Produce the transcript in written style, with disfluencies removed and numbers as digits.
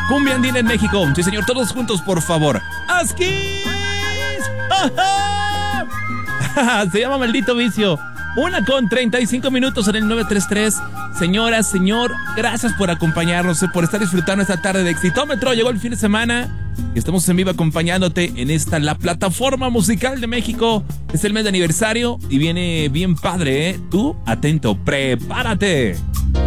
Cumbia andina en México. Sí, señor, todos juntos, por favor. ¡Asquis! Se llama Maldito Vicio. 1:35 en el 933. Señora, señor, gracias por acompañarnos, por estar disfrutando esta tarde de Exitómetro. Llegó el fin de semana y estamos en vivo acompañándote en esta, la plataforma musical de México. Es el mes de aniversario y viene bien padre, ¿eh? Tú, atento, prepárate.